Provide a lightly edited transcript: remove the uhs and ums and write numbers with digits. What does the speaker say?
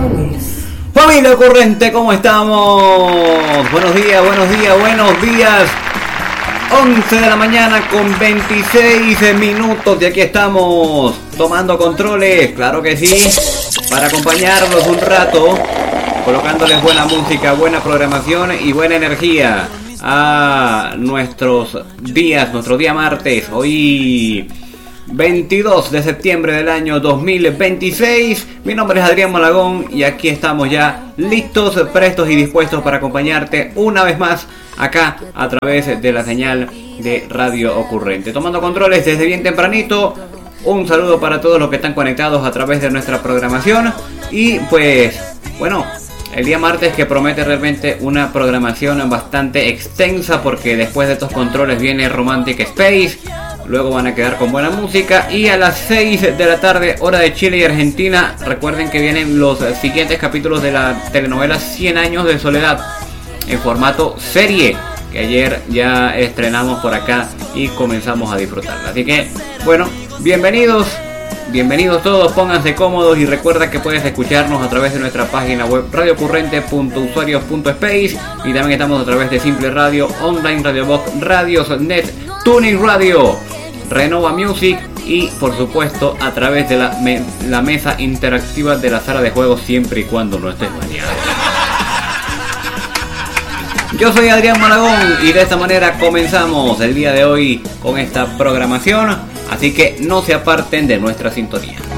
Familia Ocurrente, ¿cómo estamos? Buenos días, buenos días, buenos días. 11 de la mañana con 26 minutos y aquí estamos tomando controles, claro que sí, para acompañarlos un rato, colocándoles buena música, buena programación y buena energía a nuestro día martes, hoy 22 de septiembre del año 2026. Mi nombre es Adrián Malagón y aquí estamos ya listos, prestos y dispuestos para acompañarte una vez más acá a través de la señal de Radio Ocurrente. Tomando controles desde bien tempranito, un saludo para todos los que están conectados a través de nuestra programación y pues bueno, el día martes que promete realmente una programación bastante extensa porque después de estos controles viene Romantic Space. Luego van a quedar con buena música y a las 6 de la tarde, hora de Chile y Argentina, recuerden que vienen los siguientes capítulos de la telenovela 100 años de soledad en formato serie, que ayer ya estrenamos por acá y comenzamos a disfrutarla. Así que, bueno, bienvenidos todos, pónganse cómodos y recuerda que puedes escucharnos a través de nuestra página web radiocurrente.usuarios.space y también estamos a través de Simple Radio, Online Radio Box, Radios.net, Tuning Radio, Renova Music y por supuesto a través de la mesa interactiva de la sala de juegos siempre y cuando no estés bañado. Yo soy Adrián Malagón y de esta manera comenzamos el día de hoy con esta programación, así que no se aparten de nuestra sintonía.